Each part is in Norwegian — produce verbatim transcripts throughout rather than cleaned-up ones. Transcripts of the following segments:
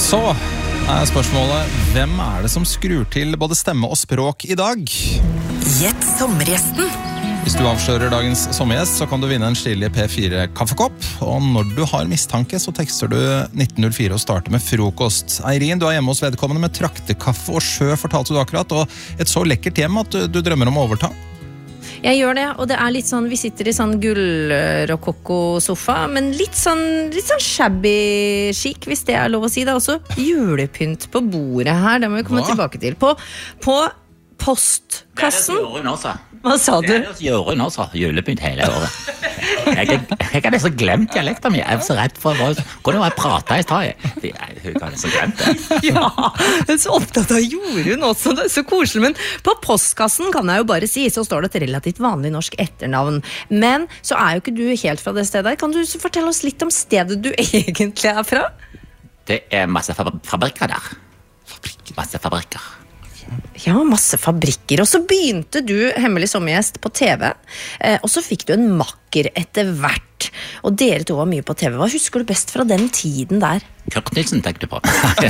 Så er spørsmålet, hvem er det som skrur til både stemme og språk i dag? Gjett sommergjesten. Hvis du avslører dagens sommergjest, så kan du vinne en stilig P fire kaffekopp. Og når du har mistanke, så tekster du nitten null fire og starter med frokost. Eirin, du er hjemme hos vedkommende med traktekaffe og sjø, fortalte du akkurat, og et så lekkert hjem at du, du drømmer om å overta. Jeg gjør det, og det er litt sånn, vi sitter i sånn gull-rokokko-sofa, men litt sånn, litt sånn shabby chic, hvis det er lov å si. Det er også julepynt på bordet her, det må vi komme Hva? tilbake til. På, på postkassen. Hva sa du? Det gjør hun også, julepynt hele året. Jeg, jeg, jeg hadde så glemt dialekten min. Jeg er så redd for hva hvordan jeg pratet i stad. Jeg hadde så glemt det. Ja, jeg er så opptatt av Jorunn også, det er så koselig. Men på postkassen kan jeg jo bare si, så står det et relativt vanlig norsk etternavn. Men så er jo ikke du helt fra det stedet. Kan du fortelle oss litt om stedet du egentlig er fra? Det er masse fabrikker der. Masse fabrikker. Ja, masse fabrikker. Og så begynte du hemmelig sommergjest på T V, eh, og så fikk du en makker etter hvert. Og dere to var mye på T V. Hva husker du best fra den tiden der? Kurt Nilsen tenkte du på.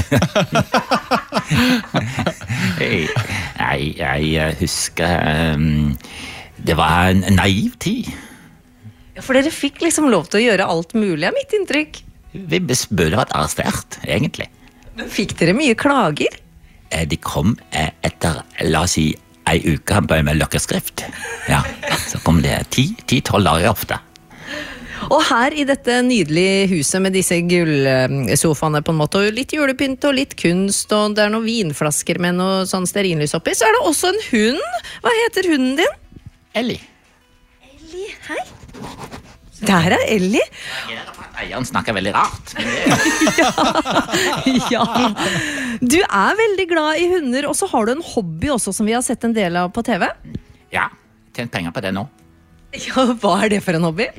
jeg, jeg husker um, det var en naiv tid. Ja, for dere fikk liksom lov til å gjøre alt mulig, er mitt inntrykk. Vi burde vært arrestert, egentlig. Men fikk dere mye klager? De kom etter, la oss si, ei uke med løkkeskrift. Ja, så kom det ti, ti, tolv dager ofte. Og her i dette nydelige huset med disse gullsofaene på en måte, og litt julepynt og litt kunst, og det er noen vinflasker med noe sånn stearinlys oppi, så er det også en hund. Hva heter hunden din? Ellie. Ellie, hei. Der er Ellie. Eieren snakker veldig rart. ja, ja. Du er veldig glad i hunder, og så har du en hobby også som vi har sett en del av på T V. Ja, tjent penger på det nå. Ja, hva er det for en hobby?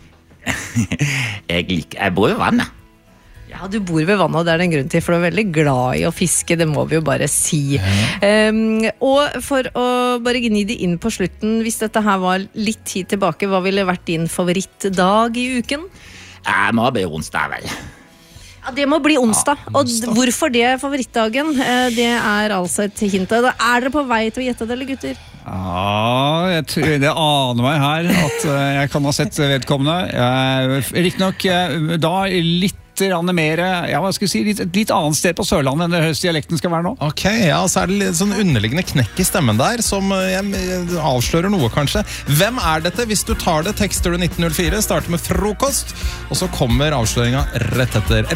jeg, liker, jeg bor ved vannet. Ja, du bor ved vannet, og det er det en grunn til, for du er veldig glad i å fiske, det må vi jo bare si. Um, og for å bare gni det inn på slutten, hvis dette her var litt tid tilbake, hva ville vært din favorittdag i uken? Jeg må bli onsdag, vel. Ja, det må bli onsdag. Ja, onsdag. Og hvorfor det er favorittdagen? Det er altså et hint. Er dere på vei til å gjette det, eller gutter? Ja, jeg tror det aner meg her at jeg kan ha sett vedkommende. Riktignok da litt mer, ja, hva skal jeg si, litt, et litt annet sted på Sørlandet enn det høstdialekten skal være nå. Ok, ja, så er det litt sånn underliggende knekk i stemmen der, som jeg, avslører noe kanskje. Hvem er dette? Hvis du tar det, tekster du nitten null fire, starter med frokost, og så kommer avsløringen rett etter.